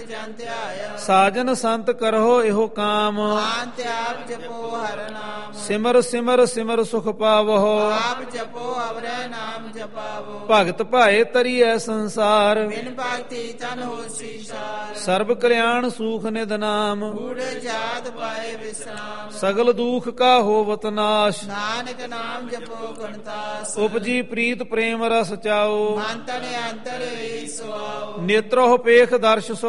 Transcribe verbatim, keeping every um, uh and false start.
ਜਨ ਧਿਆਇਆ। ਸਾਜਨ ਸੰਤ ਕਰਹੁ ਇਹੋ ਕਾਮ, ਆਨ ਤਿਆਗ ਜਪੋ ਹਰ ਨਾਮ। ਸਿਮਰ ਸਿਮਰ ਸਿਮਰ ਸੁਖ ਪਾਵਹੁ, ਆਪ ਜਪੋ ਅਵਰੈ ਨਾਮ ਜਪਾਵੋ। ਭਗਤ ਭਾਏ ਤਰੀਐ ਸੰਸਾਰ, ਬਿਨ ਭਗਤੀ ਤਨ ਹੋਸੀ ਸਾਰ। ਸਰਬ ਕਲਿਆਣ ਸੂਖ ਨਿਧ ਨਾਮ, ਗੂੜ ਜਾਤ ਪਾਏ ਵਿਸਰਾਮ। ਸਗਲ ਦੁਖ ਕਾ ਹੋਵਤ ਨਾਸ਼, ਨਾਨਕ ਨਾਮ ਜਪੋ ਗੁਣਤਾਸ। ਉਪਜੀ ਪ੍ਰੀਤ ਪ੍ਰੇਮ ਰਸ ਚਾਓ, ਮਨ ਤਨ ਅੰਤਰ ਈ ਸੁਆਓ। ਨੇਤਰੋ ਪੇਖ ਦਰਸ਼